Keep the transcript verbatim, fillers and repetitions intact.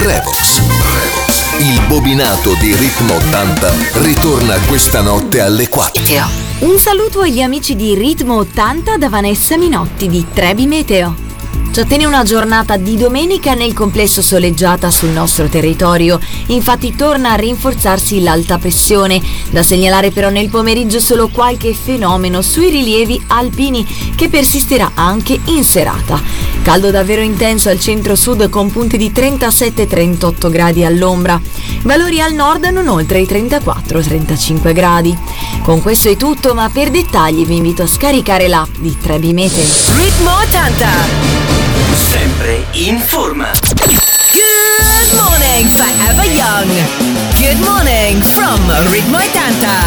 Revox. Il bobinato di Ritmo ottanta ritorna questa notte alle quattro. Un saluto agli amici di Ritmo ottanta da Vanessa Minotti di Trebi Meteo. Ci attende una giornata di domenica nel complesso soleggiata sul nostro territorio, infatti torna a rinforzarsi l'alta pressione. Da segnalare però nel pomeriggio solo qualche fenomeno sui rilievi alpini che persisterà anche in serata. Caldo davvero intenso al centro-sud con punte di trentasette trentotto gradi all'ombra, valori al nord non oltre i trentaquattro trentacinque gradi. Con questo è tutto, ma per dettagli vi invito a scaricare l'app di Trebi Meteo. Ritmo ottanta, sempre in forma. Good morning, forever young. Good morning from Ritmo ottanta.